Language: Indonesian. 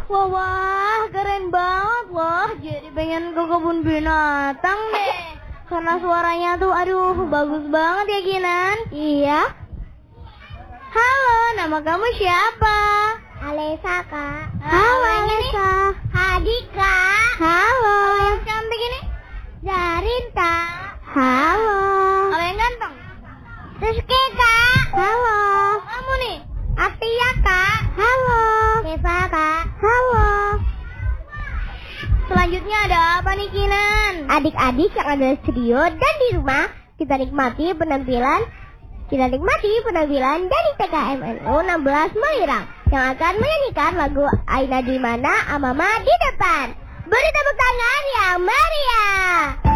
Wah, keren banget loh. Jadi pengen ke kebun binatang deh. Karena suaranya tuh, aduh, bagus banget ya, Kinan. Iya. Halo, nama kamu siapa? Alesa, Kak. Halo, Alesa. Hadi, Kak. Halo. Yang cantik ini Zarin, Kak. Halo. Kalau yang ganteng? Rizky, Kak. Halo. Kamu nih? Atia, Kak. Halo. Deva, Kak. Halo. Selanjutnya ada apa nih, Kinan? Adik-adik yang ada di studio dan di rumah, kita nikmati penampilan dari TKMNU 16 Melirang yang akan menyanyikan lagu Aina di mana Amama di depan. Beri tepuk tangan yang meriah.